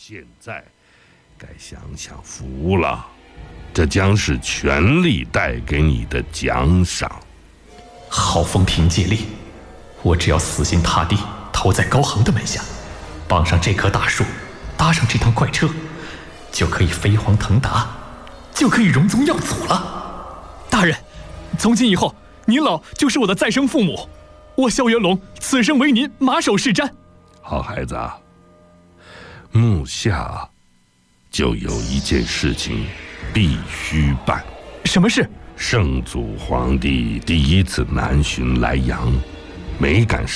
现在该享享福了，这将是权力带给你的奖赏。 好风凭借力，我只要死心塌地投在高恒的门下，绑上这棵大树，搭上这趟怪车，就可以飞黄腾达，就可以荣宗耀祖了。 大人，从今以后您老就是我的再生父母，我萧元龙此生为您马首是瞻。 好孩子啊，目下就有一件事情必须办。 什么事？ 圣祖皇帝第一次南巡莱阳，没赶上